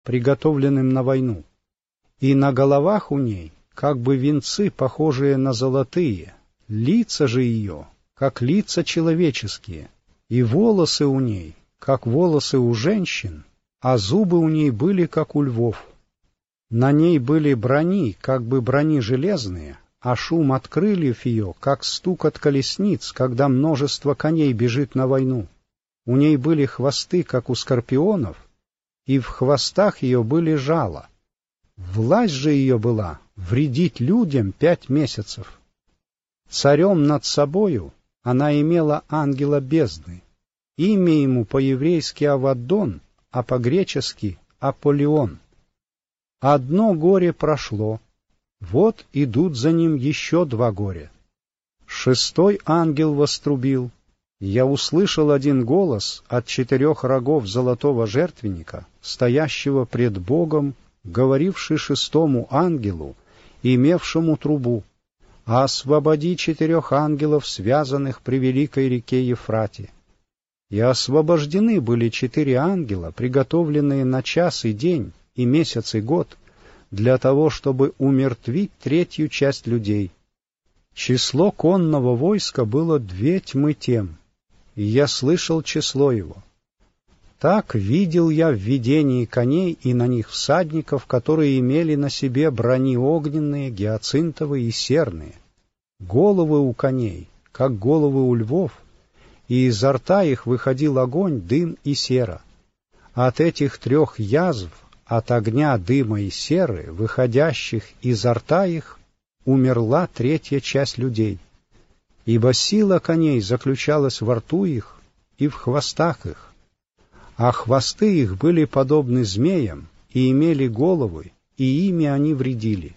приготовленным на войну, и на головах у ней как бы венцы, похожие на золотые, лица же ее, как лица человеческие, и волосы у ней, как волосы у женщин, а зубы у ней были, как у львов. На ней были брони, как бы брони железные, а шум от крыльев ее, как стук от колесниц, когда множество коней бежит на войну. У ней были хвосты, как у скорпионов, и в хвостах ее были жала. Власть же ее была вредить людям 5 месяцев. Царем над собою она имела ангела бездны. Имя ему по-еврейски Аваддон, а по-гречески Аполлион. Одно горе прошло, вот идут за ним еще 2 горя. 6-й ангел вострубил. Я услышал один голос от 4 рогов золотого жертвенника, стоящего пред Богом, говоривший 6-му ангелу, имевшему трубу: «Освободи 4 ангелов, связанных при великой реке Ефрате». И освобождены были 4 ангела, приготовленные на час и день, и месяц и год, для того, чтобы умертвить 3-ю часть людей. Число конного войска было 2 тьмы тем, и я слышал число его. Так видел я в видении коней и на них всадников, которые имели на себе брони огненные, гиацинтовые и серные, головы у коней, как головы у львов, и изо рта их выходил огонь, дым и сера. От этих 3 язв, от огня, дыма и серы, выходящих изо рта их, умерла 3-я часть людей, ибо сила коней заключалась во рту их и в хвостах их, а хвосты их были подобны змеям и имели головы, и ими они вредили.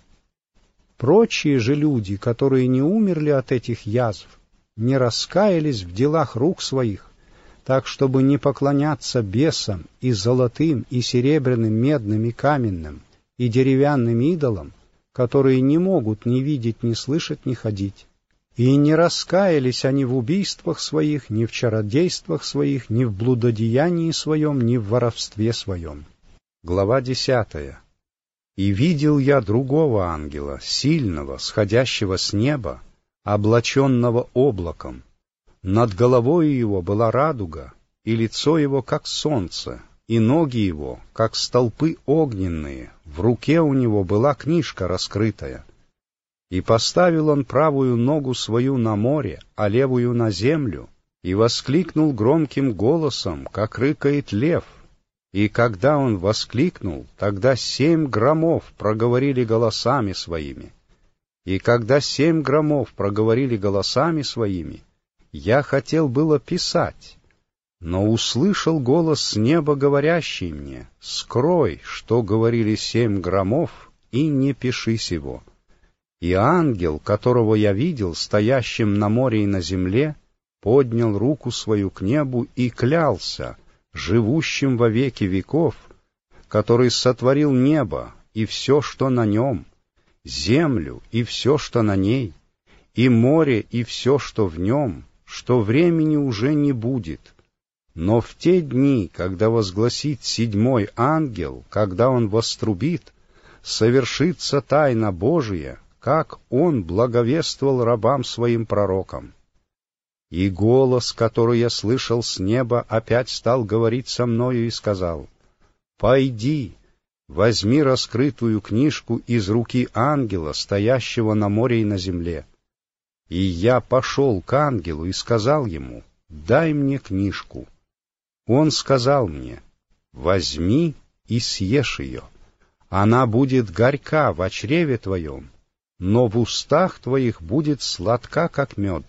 Прочие же люди, которые не умерли от этих язв, не раскаялись в делах рук своих, так, чтобы не поклоняться бесам и золотым, и серебряным, медным, и каменным, и деревянным идолам, которые не могут ни видеть, ни слышать, ни ходить. И не раскаялись они в убийствах своих, ни в чародействах своих, ни в блудодеянии своем, ни в воровстве своем. Глава 10. «И видел я другого ангела, сильного, сходящего с неба, облаченного облаком. Над головой его была радуга, и лицо его, как солнце, и ноги его, как столпы огненные, в руке у него была книжка раскрытая. И поставил он правую ногу свою на море, а левую на землю, и воскликнул громким голосом, как рыкает лев. И когда он воскликнул, тогда 7 громов проговорили голосами своими. И когда 7 громов проговорили голосами своими, я хотел было писать, но услышал голос с неба, говорящий мне: «Скрой, что говорили 7 громов, и не пиши сего». И ангел, которого я видел, стоящим на море и на земле, поднял руку свою к небу и клялся, живущим во веки веков, который сотворил небо и все, что на нем, землю и все, что на ней, и море и все, что в нем, что времени уже не будет. Но в те дни, когда возгласит 7-й ангел, когда он вострубит, совершится тайна Божия, как он благовествовал рабам своим пророкам. И голос, который я слышал с неба, опять стал говорить со мною и сказал: «Пойди, возьми раскрытую книжку из руки ангела, стоящего на море и на земле». И я пошел к ангелу и сказал ему: «Дай мне книжку». Он сказал мне: «Возьми и съешь ее. Она будет горька в чреве твоем, но в устах твоих будет сладка, как мед».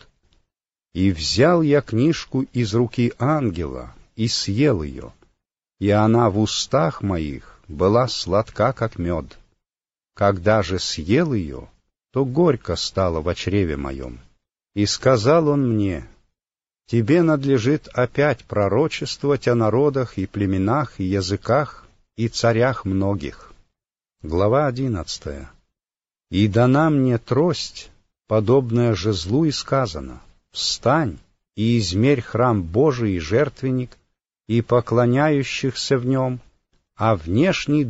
И взял я книжку из руки ангела и съел ее, и она в устах моих была сладка, как мед. Когда же съел ее, то горько стало во чреве моем. И сказал он мне: «Тебе надлежит опять пророчествовать о народах и племенах и языках и царях многих». Глава 11. «И дана мне трость, подобная жезлу, и сказано: встань и измерь храм Божий и жертвенник, и поклоняющихся в нем, а внешний